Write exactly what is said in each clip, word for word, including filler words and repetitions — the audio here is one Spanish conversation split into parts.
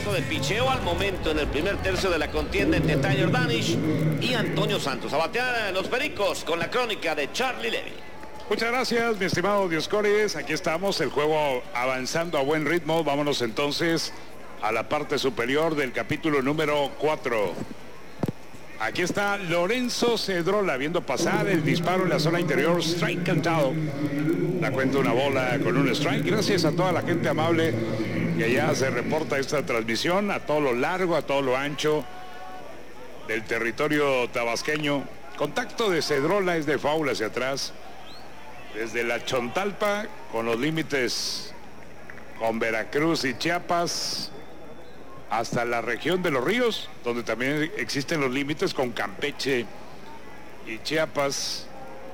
batazo de picheo al momento en el primer tercio de la contienda entre Tyler Danish y Antonio Santos. A batear los Pericos con la crónica de Charlie Levy. Muchas gracias, mi estimado Dioscórides. Aquí estamos, el juego avanzando a buen ritmo. Vámonos entonces a la parte superior del capítulo número cuatro. Aquí está Lorenzo Cedrola viendo pasar el disparo en la zona interior, strike cantado. La cuenta una bola con un strike. Gracias a toda la gente amable que ya se reporta esta transmisión, a todo lo largo, a todo lo ancho del territorio tabasqueño. Contacto de Cedrola es de foul hacia atrás, desde la Chontalpa con los límites con Veracruz y Chiapas, hasta la región de los ríos, donde también existen los límites con Campeche y Chiapas,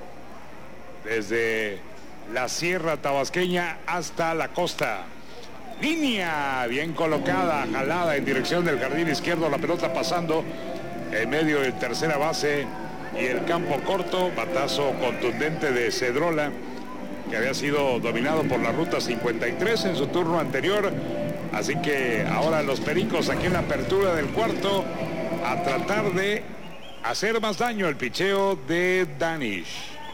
desde la sierra tabasqueña hasta la costa. Línea bien colocada, jalada en dirección del jardín izquierdo, la pelota pasando en medio de tercera base y el campo corto. Batazo contundente de Cedrola, que había sido dominado por la ruta cincuenta y tres en su turno anterior. Así que ahora los Pericos aquí en la apertura del cuarto a tratar de hacer más daño al picheo de Danish.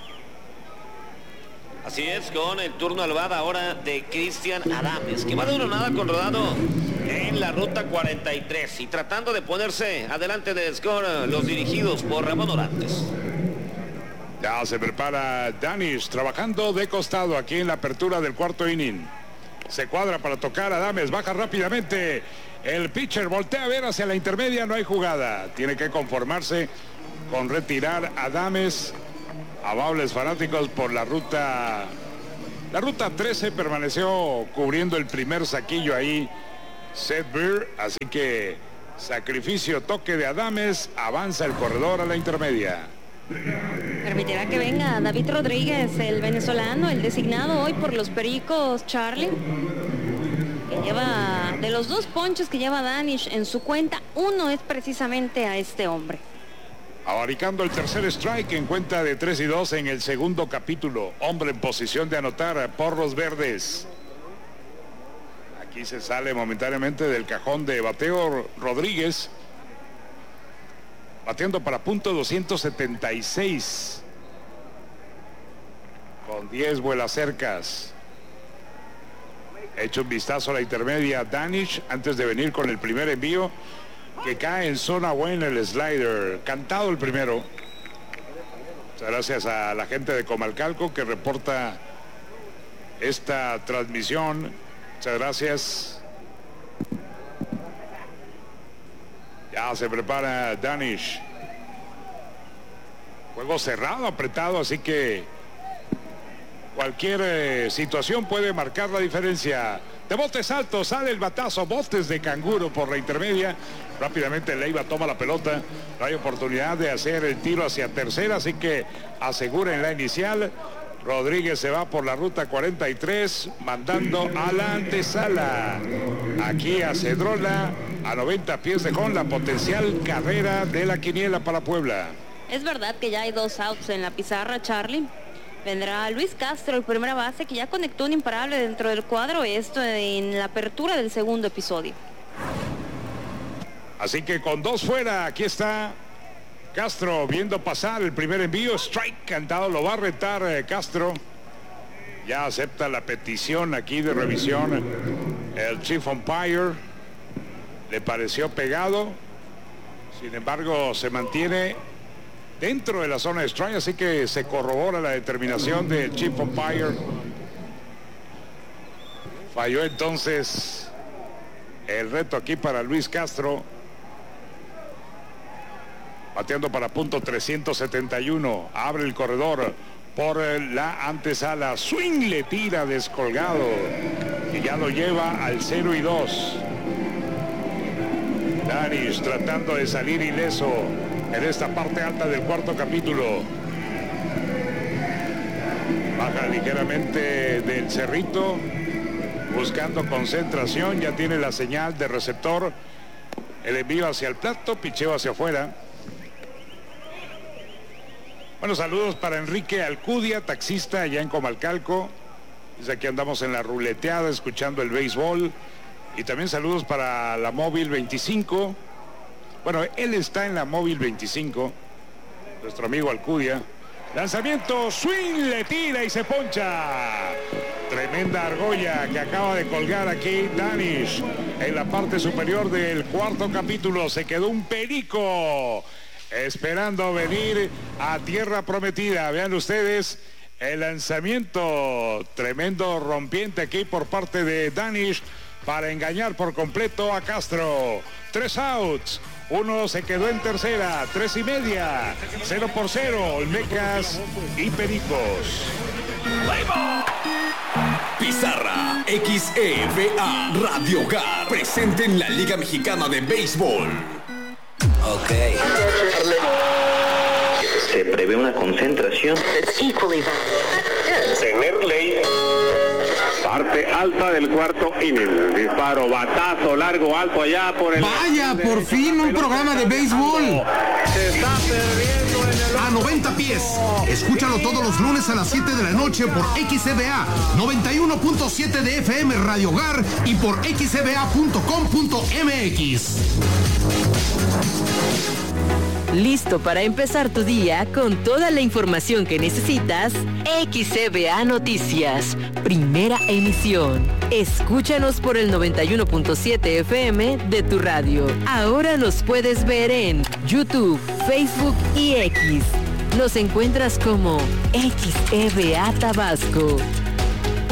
Así es, con el turno al bat ahora de Cristian Adames, que va de uno nada con rodado en la ruta cuarenta y tres y tratando de ponerse adelante del score los dirigidos por Ramón Orantes. Ya se prepara Danish trabajando de costado aquí en la apertura del cuarto inning. Se cuadra para tocar a Adames, baja rápidamente. El pitcher voltea a ver hacia la intermedia, no hay jugada. Tiene que conformarse con retirar a Adames. Amables fanáticos por la ruta. La ruta trece permaneció cubriendo el primer saquillo ahí Seth Beer. Así que sacrificio, toque de Adames. Avanza el corredor a la intermedia. Permitirá que venga David Rodríguez, el venezolano, el designado hoy por los Pericos, Charlie, que lleva, de los dos ponches que lleva Danish en su cuenta, uno es precisamente a este hombre. Abaricando el tercer strike en cuenta de tres y dos en el segundo capítulo. Hombre en posición de anotar por los verdes. Aquí se sale momentáneamente del cajón de bateo Rodríguez, bateando para punto doscientos setenta y seis con diez vuelas cercas. Hecho un vistazo a la intermedia Danish antes de venir con el primer envío, que cae en zona buena el slider. Cantado el primero. Muchas gracias a la gente de Comalcalco que reporta esta transmisión. Muchas gracias. Ya se prepara Danish. Juego cerrado, apretado, así que cualquier eh, situación puede marcar la diferencia. De botes altos sale el batazo, botes de canguro por la intermedia. Rápidamente Leiva toma la pelota. No hay oportunidad de hacer el tiro hacia tercera, así que asegura en la inicial. Rodríguez se va por la ruta cuarenta y tres, mandando a la antesala. Aquí a Cedrola, a noventa pies de con la potencial carrera de la quiniela para Puebla. Es verdad que ya hay dos outs en la pizarra, Charlie. Vendrá Luis Castro, el primera base, que ya conectó un imparable dentro del cuadro, esto en la apertura del segundo episodio. Así que con dos fuera, aquí está Castro viendo pasar el primer envío. Strike cantado, lo va a retar eh, Castro. Ya acepta la petición aquí de revisión el chief umpire. Le pareció pegado. Sin embargo, se mantiene dentro de la zona de strike, así que se corrobora la determinación del chief umpire. Falló entonces el reto aquí para Luis Castro. Bateando para punto trescientos setenta y uno. Abre el corredor por la antesala. Swing, le tira descolgado. Y ya lo lleva al cero y dos. Danish tratando de salir ileso en esta parte alta del cuarto capítulo. Baja ligeramente del cerrito, buscando concentración. Ya tiene la señal de receptor. El envío hacia el plato, picheo hacia afuera. Bueno, saludos para Enrique Alcudia, taxista allá en Comalcalco. Dice: aquí andamos en la ruleteada escuchando el béisbol. Y también saludos para la móvil veinticinco. Bueno, él está en la móvil veinticinco. Nuestro amigo Alcudia. Lanzamiento, swing, le tira y se poncha. Tremenda argolla que acaba de colgar aquí Danish. En la parte superior del cuarto capítulo se quedó un perico esperando venir a tierra prometida. Vean ustedes el lanzamiento. Tremendo rompiente aquí por parte de Danish para engañar por completo a Castro. Tres outs. Uno se quedó en tercera, tres y media, cero por cero, Olmecas y Pericos. Pizarra X E V A Radio Hogar, presente en la Liga Mexicana de Béisbol. Ok. Se prevé una concentración. Tener ley. Parte alta del cuarto inning. Disparo, batazo, largo, alto allá por el... Vaya, por fin un programa de béisbol. Se está perdiendo en el... A noventa pies. Escúchalo todos los lunes a las siete de la noche por X E V A noventa y uno punto siete de F M Radio Hogar y por x e v a punto com punto m x. ¿Listo para empezar tu día con toda la información que necesitas? X E V A Noticias, primera emisión. Escúchanos por el noventa y uno punto siete F M de tu radio. Ahora nos puedes ver en YouTube, Facebook y X. Nos encuentras como X E V A Tabasco.